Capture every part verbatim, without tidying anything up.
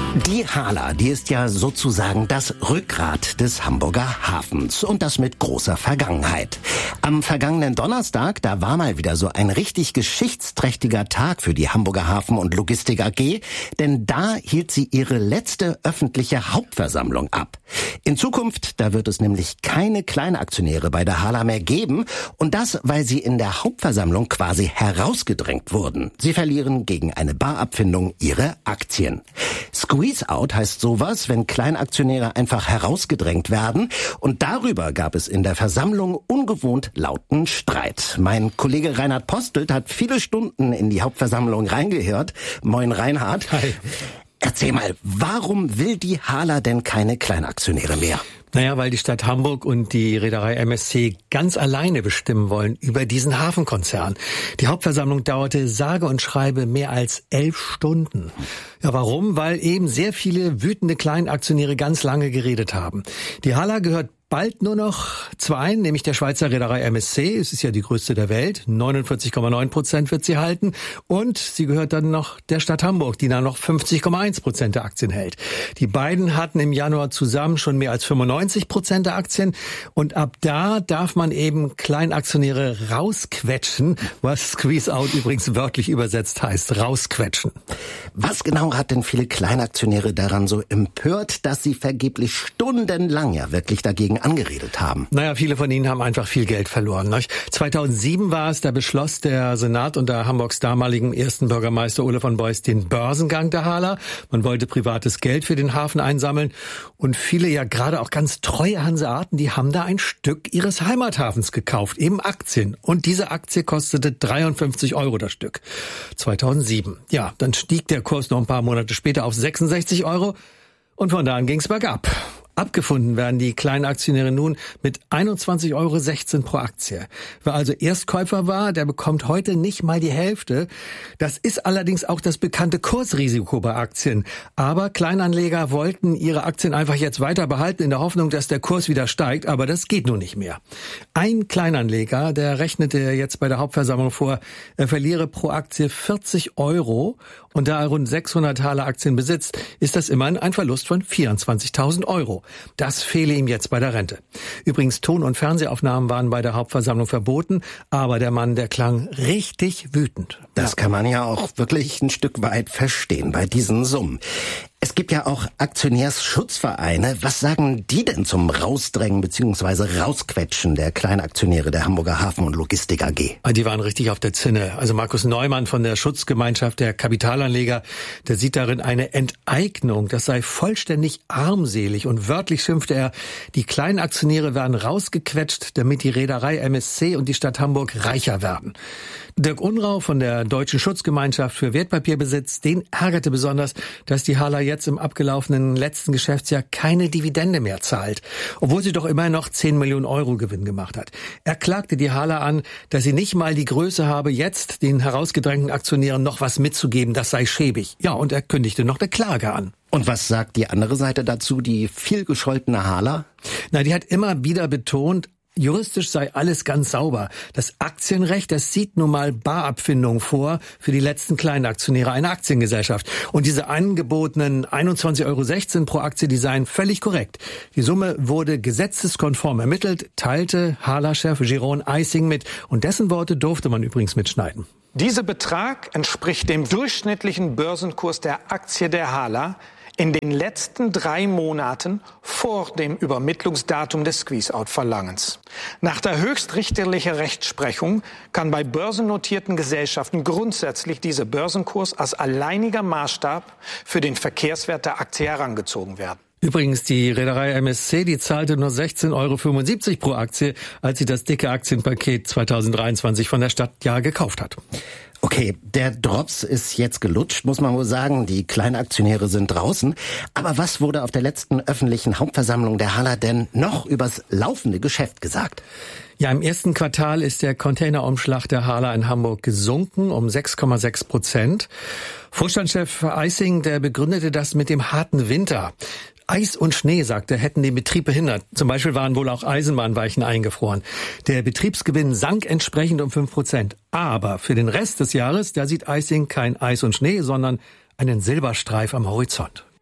Die Hala, die ist ja sozusagen das Rückgrat des Hamburger Hafens und das mit großer Vergangenheit. Am vergangenen Donnerstag, da war mal wieder so ein richtig geschichtsträchtiger Tag für die Hamburger Hafen- und Logistik A G, denn da hielt sie ihre letzte öffentliche Hauptversammlung ab. In Zukunft, da wird es nämlich keine Kleinaktionäre bei der Hala mehr geben und das, weil sie in der Hauptversammlung quasi herausgedrängt wurden. Sie verlieren gegen eine Barabfindung ihre Aktien. Squeeze-out heißt sowas, wenn Kleinaktionäre einfach herausgedrängt werden. Und darüber gab es in der Versammlung ungewohnt lauten Streit. Mein Kollege Reinhard Postelt hat viele Stunden in die Hauptversammlung reingehört. Moin Reinhard. Hi. Erzähl mal, warum will die Hala denn keine Kleinaktionäre mehr? Naja, weil die Stadt Hamburg und die Reederei M S C ganz alleine bestimmen wollen über diesen Hafenkonzern. Die Hauptversammlung dauerte sage und schreibe mehr als elf Stunden. Ja, warum? Weil eben sehr viele wütende Kleinaktionäre ganz lange geredet haben. Die Hala gehört bald nur noch zwei, nämlich der Schweizer Reederei M S C. Es ist ja die größte der Welt. neunundvierzig Komma neun Prozent wird sie halten. Und sie gehört dann noch der Stadt Hamburg, die da noch fünfzig Komma eins Prozent der Aktien hält. Die beiden hatten im Januar zusammen schon mehr als fünfundneunzig Prozent der Aktien. Und ab da darf man eben Kleinaktionäre rausquetschen, was Squeeze-out übrigens wörtlich übersetzt heißt, rausquetschen. Was genau hat denn viele Kleinaktionäre daran so empört, dass sie vergeblich stundenlang ja wirklich dagegen angeredet haben? Naja, viele von ihnen haben einfach viel Geld verloren. Nicht? zweitausendsieben war es, da beschloss der Senat unter Hamburgs damaligen ersten Bürgermeister Ole von Beust den Börsengang der Hala. Man wollte privates Geld für den Hafen einsammeln. Und viele, ja gerade auch ganz treue Hanseaten, die haben da ein Stück ihres Heimathafens gekauft, eben Aktien. Und diese Aktie kostete dreiundfünfzig Euro das Stück. zweitausendsieben. Ja, dann stieg der Kurs noch ein paar Monate später auf sechsundsechzig Euro. Und von da an ging's bergab. Abgefunden werden die Kleinaktionäre nun mit einundzwanzig Euro sechzehn pro Aktie. Wer also Erstkäufer war, der bekommt heute nicht mal die Hälfte. Das ist allerdings auch das bekannte Kursrisiko bei Aktien. Aber Kleinanleger wollten ihre Aktien einfach jetzt weiter behalten in der Hoffnung, dass der Kurs wieder steigt. Aber das geht nun nicht mehr. Ein Kleinanleger, der rechnete jetzt bei der Hauptversammlung vor, er verliere pro Aktie vierzig Euro. Und da er rund sechshundert Hala Aktien besitzt, ist das immerhin ein Verlust von vierundzwanzigtausend Euro. Das fehle ihm jetzt bei der Rente. Übrigens, Ton- und Fernsehaufnahmen waren bei der Hauptversammlung verboten, aber der Mann, der klang richtig wütend. Das kann man ja auch wirklich ein Stück weit verstehen bei diesen Summen. Es gibt ja auch Aktionärsschutzvereine. Was sagen die denn zum Rausdrängen bzw. Rausquetschen der Kleinaktionäre der Hamburger Hafen- und Logistik A G? Die waren richtig auf der Zinne. Also Markus Neumann von der Schutzgemeinschaft der Kapitalanleger, der sieht darin eine Enteignung. Das sei vollständig armselig. Und wörtlich schimpfte er, die Kleinaktionäre werden rausgequetscht, damit die Reederei M S C und die Stadt Hamburg reicher werden. Dirk Unrau von der Deutschen Schutzgemeinschaft für Wertpapierbesitz, den ärgerte besonders, dass die Hala jetzt im abgelaufenen letzten Geschäftsjahr keine Dividende mehr zahlt, obwohl sie doch immerhin noch zehn Millionen Euro Gewinn gemacht hat. Er klagte die Hala an, dass sie nicht mal die Größe habe, jetzt den herausgedrängten Aktionären noch was mitzugeben, das sei schäbig. Ja, und er kündigte noch eine Klage an. Und was sagt die andere Seite dazu, die viel gescholtene Hala? Na, die hat immer wieder betont, juristisch sei alles ganz sauber. Das Aktienrecht, das sieht nun mal Barabfindung vor für die letzten Kleinaktionäre einer Aktiengesellschaft. Und diese angebotenen einundzwanzig Euro sechzehn pro Aktie, die seien völlig korrekt. Die Summe wurde gesetzeskonform ermittelt, teilte Hala-Chef Jérôme Eising mit. Und dessen Worte durfte man übrigens mitschneiden. Dieser Betrag entspricht dem durchschnittlichen Börsenkurs der Aktie der Hala in den letzten drei Monaten vor dem Übermittlungsdatum des Squeeze-out-Verlangens. Nach der höchstrichterlichen Rechtsprechung kann bei börsennotierten Gesellschaften grundsätzlich dieser Börsenkurs als alleiniger Maßstab für den Verkehrswert der Aktie herangezogen werden. Übrigens, die Reederei M S C, die zahlte nur sechzehn Euro fünfundsiebzig pro Aktie, als sie das dicke Aktienpaket zweitausenddreiundzwanzig von der Stadt ja gekauft hat. Okay, der Drops ist jetzt gelutscht, muss man wohl sagen. Die Kleinaktionäre sind draußen. Aber was wurde auf der letzten öffentlichen Hauptversammlung der Hala denn noch übers laufende Geschäft gesagt? Ja, im ersten Quartal ist der Containerumschlag der Hala in Hamburg gesunken um sechs Komma sechs Prozent. Vorstandschef Eising, der begründete das mit dem harten Winter. Eis und Schnee, sagte, hätten den Betrieb behindert. Zum Beispiel waren wohl auch Eisenbahnweichen eingefroren. Der Betriebsgewinn sank entsprechend um fünf Prozent. Aber für den Rest des Jahres, da sieht Eising kein Eis und Schnee, sondern einen Silberstreif am Horizont.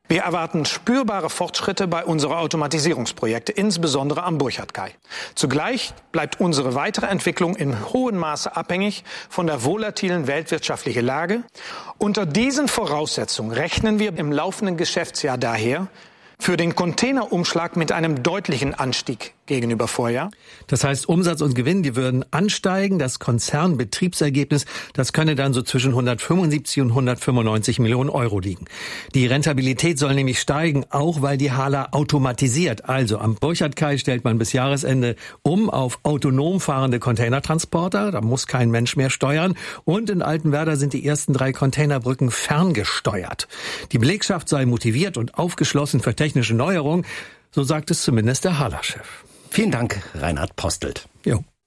Wir erwarten spürbare Fortschritte bei unseren Automatisierungsprojekten, insbesondere am Burchardkai. Zugleich bleibt unsere weitere Entwicklung in hohem Maße abhängig von der volatilen weltwirtschaftlichen Lage. Unter diesen Voraussetzungen rechnen wir im laufenden Geschäftsjahr daher für den Containerumschlag mit einem deutlichen Anstieg gegenüber Vorjahr. Das heißt, Umsatz und Gewinn, die würden ansteigen. Das Konzernbetriebsergebnis, das könne dann so zwischen hundertfünfundsiebzig und hundertfünfundneunzig Millionen Euro liegen. Die Rentabilität soll nämlich steigen, auch weil die Hala automatisiert. Also am Burchardkai stellt man bis Jahresende um auf autonom fahrende Containertransporter. Da muss kein Mensch mehr steuern. Und in Altenwerder sind die ersten drei Containerbrücken ferngesteuert. Die Belegschaft sei motiviert und aufgeschlossen für technische Neuerungen. So sagt es zumindest der Hala-Chef. Vielen Dank, Reinhard Postelt. Jo.